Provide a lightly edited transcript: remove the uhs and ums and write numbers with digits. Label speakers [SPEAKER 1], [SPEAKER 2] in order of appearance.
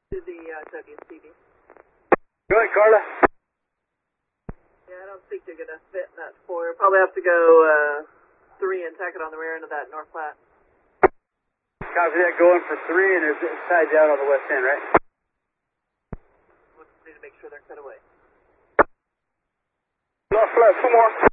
[SPEAKER 1] To the WCB.
[SPEAKER 2] Go ahead, Carla.
[SPEAKER 1] Yeah, I don't think you're going to fit in that 4. Probably have to go 3 and tack it on the rear end of that north flat.
[SPEAKER 2] Copy that, going for 3, and there's sides out on the west end, right?
[SPEAKER 1] We'll just need to make sure they're cut away.
[SPEAKER 2] North flat, 2 more.